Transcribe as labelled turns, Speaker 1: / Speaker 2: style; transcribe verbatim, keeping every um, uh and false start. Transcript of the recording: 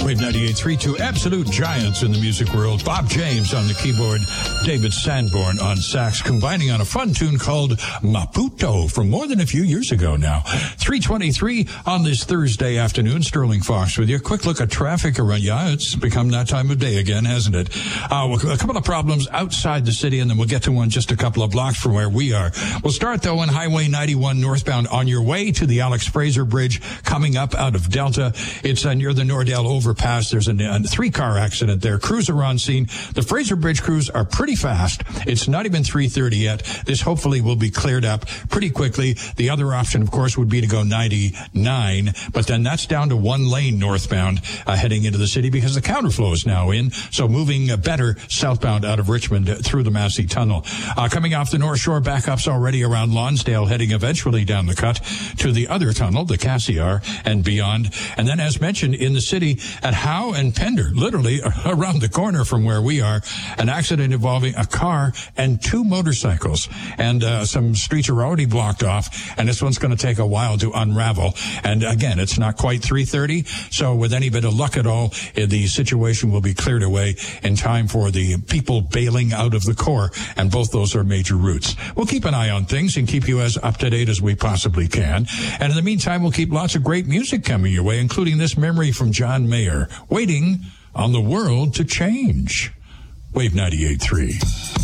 Speaker 1: Wave ninety-eight point three, two absolute giants in the music world. Bob James on the keyboard, David Sanborn on sax, combining on a fun tune called Maputo from more than a few years ago now. three twenty-three on this Thursday afternoon. Sterling Fox with you. Quick look at traffic around. Yeah, it's become that time of day again, hasn't it? Uh, a couple of problems outside the city, and then we'll get to one just a couple of blocks from where we are. We'll start, though, on Highway ninety-one northbound on your way to the Alex Fraser Bridge coming up out of Delta. It's uh, near the Nordell overpass. There's a, a three-car accident there. Crews are on scene. The Fraser Bridge crews are pretty fast. It's not even three thirty yet. This hopefully will be cleared up pretty quickly. The other option, of course, would be to go ninety-nine, but then that's down to one lane northbound uh, heading into the city because the counterflow is now in. So moving uh, better southbound out of Richmond uh, through the Massey Tunnel. Uh, coming off the North Shore, backups already around Lonsdale, heading eventually down the cut to the other tunnel, the Cassiar, and beyond. And then, as mentioned, in the city at Howe and Pender, literally around the corner from where we are, an accident involving a car and two motorcycles. And uh, some streets are already blocked off, and this one's going to take a while to unravel. And again, it's not quite three thirty, so with any bit of luck at all, uh, the situation will be cleared away in time for the people bailing out of the core, and both those are major routes. We'll keep an eye on things and keep you as up to date as we possibly can. And in the meantime, we'll keep lots of great music coming your way, including this memory from John Mayer, Waiting on the World to Change. Wave ninety-eight point three.